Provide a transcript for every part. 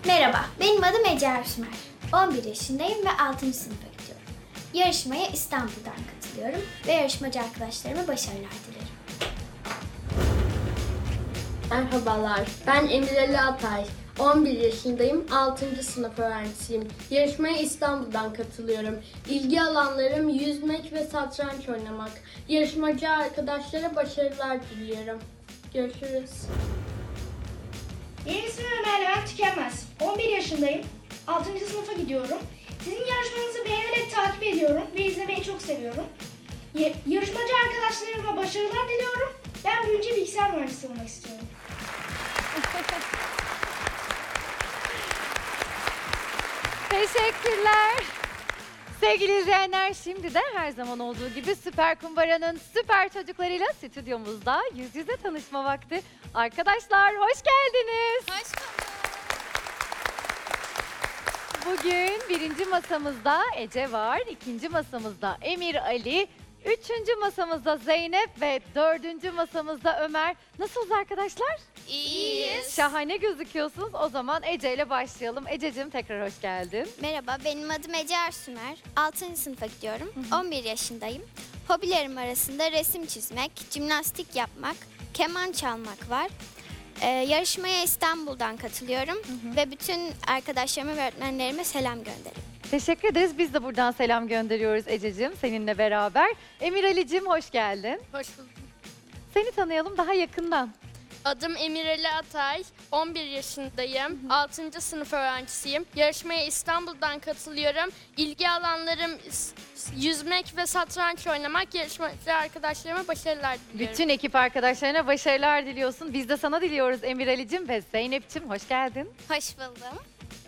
Merhaba, benim adım Ece Erşmer. 11 yaşındayım ve 6. sınıfa gidiyorum. Yarışmaya İstanbul'dan katılıyorum ve yarışmacı arkadaşlarıma başarılar dilerim. Merhabalar, ben Emireli Atay. 11 yaşındayım, 6. sınıf öğrencisiyim. Yarışmaya İstanbul'dan katılıyorum. İlgi alanlarım yüzmek ve satranç oynamak. Yarışmacı arkadaşlara başarılar diliyorum. Görüşürüz. Benim ismim Ömer Levent Tükenmez. 11 yaşındayım. 6. sınıfa gidiyorum. Sizin yarışmanızı beğenerek takip ediyorum ve izlemeyi çok seviyorum. Yarışmacı arkadaşlarıma başarılar diliyorum. Ben büyüyünce bilgisayar mühendisi olmak istiyorum. Teşekkürler. Sevgili izleyenler, şimdi de her zaman olduğu gibi Süper Kumbara'nın süper çocuklarıyla stüdyomuzda yüz yüze tanışma vakti. Arkadaşlar hoş geldiniz. Hoş bulduk. Bugün birinci masamızda Ece var, ikinci masamızda Emir Ali, üçüncü masamızda Zeynep ve dördüncü masamızda Ömer. Nasılsınız arkadaşlar? İyiyiz. Şahane gözüküyorsunuz. O zaman Ece ile başlayalım. Ececiğim tekrar hoş geldin. Merhaba, benim adım Ece Ersümer. 6. sınıfa gidiyorum. 11 yaşındayım. Hobilerim arasında resim çizmek, jimnastik yapmak, keman çalmak var. Yarışmaya İstanbul'dan katılıyorum ve bütün arkadaşlarıma ve öğretmenlerime selam gönderiyorum. Teşekkür ederiz. Biz de buradan selam gönderiyoruz Ececiğim seninle beraber. Emir Ali'cim hoş geldin. Hoş bulduk. Seni tanıyalım daha yakından. Adım Emireli Atay, 11 yaşındayım, 6. sınıf öğrencisiyim. Yarışmaya İstanbul'dan katılıyorum. İlgi alanlarım yüzmek ve satranç oynamak. Yarışmacı arkadaşlarıma başarılar diliyorum. Bütün ekip arkadaşlarına başarılar diliyorsun. Biz de sana diliyoruz Emir Ali'cim ve Zeynep'cim hoş geldin. Hoş buldum.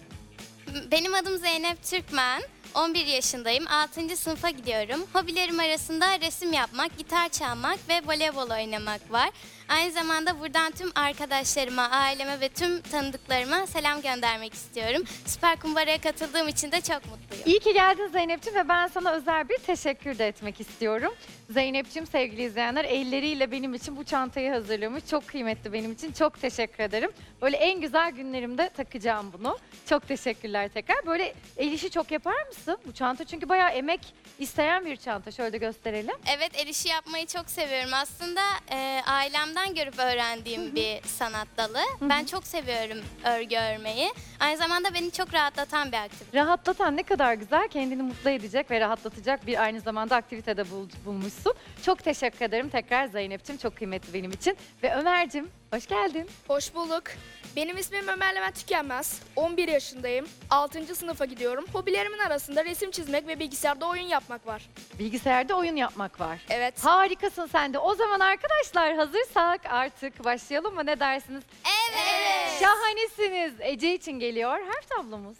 Benim adım Zeynep Türkmen. 11 yaşındayım. 6. sınıfa gidiyorum. Hobilerim arasında resim yapmak, gitar çalmak ve voleybol oynamak var. Aynı zamanda buradan tüm arkadaşlarıma, aileme ve tüm tanıdıklarıma selam göndermek istiyorum. Süper Kumbara'ya katıldığım için de çok mutluyum. İyi ki geldin Zeynep'ciğim ve ben sana özel bir teşekkür de etmek istiyorum. Zeynep'ciğim sevgili izleyenler elleriyle benim için bu çantayı hazırlamış. Çok kıymetli benim için. Çok teşekkür ederim. Böyle en güzel günlerimde takacağım bunu. Çok teşekkürler tekrar. Böyle el işi çok yapar mısın? Bu çanta çünkü bayağı emek isteyen bir çanta. Şöyle de gösterelim. Evet, el işi yapmayı çok seviyorum. Aslında ailemden görüp öğrendiğim bir sanat dalı. Ben çok seviyorum örgü örmeyi. Aynı zamanda beni çok rahatlatan bir aktivite. Rahatlatan ne kadar güzel, kendini mutlu edecek ve rahatlatacak bir aynı zamanda aktivitede bulmuşsun. Çok teşekkür ederim tekrar Zeynep'ciğim, çok kıymetli benim için. Ve Ömer'cim hoş geldin. Hoş bulduk. Benim ismim Ömer Levent Tükenmez. 11 yaşındayım. 6. sınıfa gidiyorum. Hobilerimin arasında resim çizmek ve bilgisayarda oyun yapmak var. Bilgisayarda oyun yapmak var. Evet. Harikasın sen de. O zaman arkadaşlar hazırsak artık başlayalım mı, ne dersiniz? Evet. Şahanesiniz. Ece için geliyor harf tablomuz.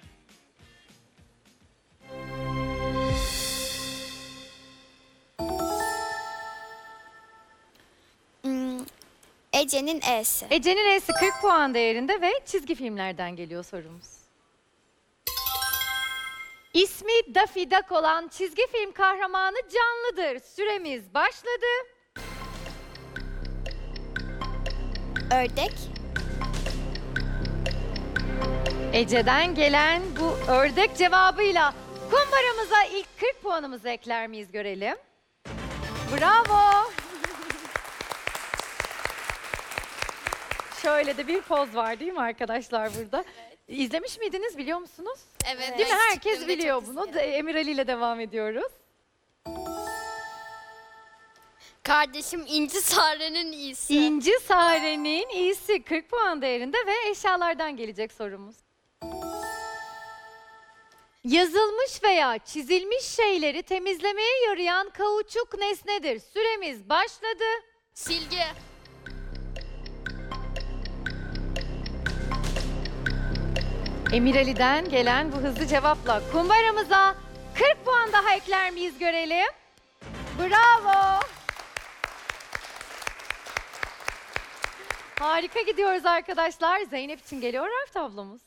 Ece'nin E'si. Ece'nin E'si 40 puan değerinde ve çizgi filmlerden geliyor sorumuz. İsmi Daffy Duck olan çizgi film kahramanı canlıdır. Süremiz başladı. Ördek. Ece'den gelen bu ördek cevabıyla kumbaramıza ilk 40 puanımızı ekler miyiz görelim. Bravo. Şöyle de bir poz var değil mi arkadaşlar burada? İzlemiş miydiniz, biliyor musunuz? Evet. Değil mi? ben Herkes küçüklüğümde biliyor çok bunu. izledim. Emir Ali ile devam ediyoruz. Kardeşim İnci Sare'nin iyisi. İnci Sare'nin iyisi 40 puan değerinde ve eşyalardan gelecek sorumuz. Yazılmış veya çizilmiş şeyleri temizlemeye yarayan kauçuk nesnedir. Süremiz başladı. Silgi. Emir Ali'den gelen bu hızlı cevapla kumbaramıza 40 puan daha ekler miyiz görelim. Bravo. Harika gidiyoruz arkadaşlar. Zeynep için geliyor harf tablomuz.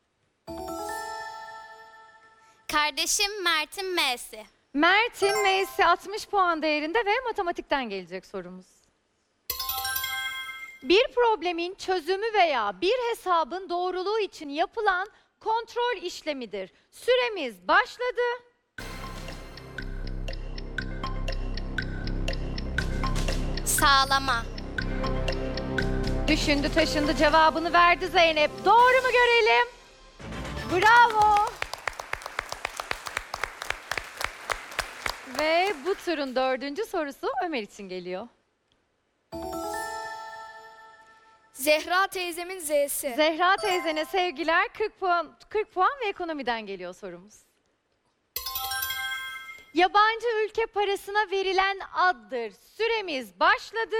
Kardeşim Mert'in M'si. Mert'in M'si 60 puan değerinde ve matematikten gelecek sorumuz. Bir problemin çözümü veya bir hesabın doğruluğu için yapılan kontrol işlemidir. Süremiz başladı. Sağlama. Düşündü taşındı, cevabını verdi Zeynep. Doğru mu görelim? Bravo. Ve bu turun 4. sorusu Ömer için geliyor. Zehra teyzemin Z'si. Zehra teyzene sevgiler, 40 puan ve ekonomiden geliyor sorumuz. Yabancı ülke parasına verilen addır. Süremiz başladı.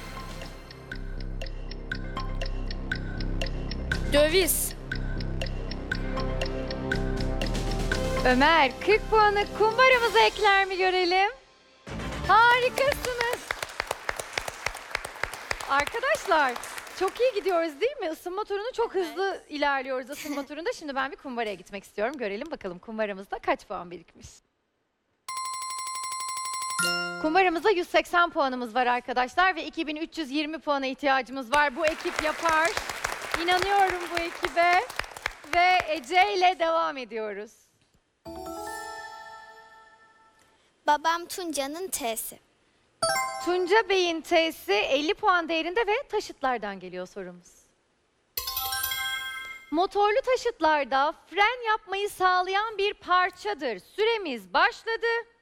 Döviz. Ömer 40 puanı kumbaramıza ekler mi görelim? Harikasınız. Arkadaşlar çok iyi gidiyoruz değil mi? Isınma turunu çok hızlı ilerliyoruz ısınma turunda. Şimdi ben bir kumbaraya gitmek istiyorum. Görelim bakalım kumbaramızda kaç puan birikmiş. Kumbaramızda 180 puanımız var arkadaşlar ve 2320 puana ihtiyacımız var. Bu ekip yapar. İnanıyorum bu ekibe. Ve Ece ile devam ediyoruz. Babam Tunca'nın T'si. Tunca Bey'in T'si 50 puan değerinde ve taşıtlardan geliyor sorumuz. Motorlu taşıtlarda fren yapmayı sağlayan bir parçadır. Süremiz başladı.